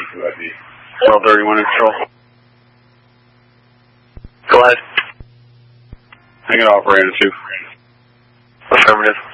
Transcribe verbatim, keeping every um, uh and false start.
twelve thirty-one in control. Go ahead. Hang it off, Random two. Affirmative.